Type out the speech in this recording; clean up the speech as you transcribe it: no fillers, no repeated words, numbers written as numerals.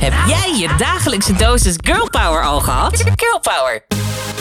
Heb jij je dagelijkse dosis Girl Power al gehad? Girl Power.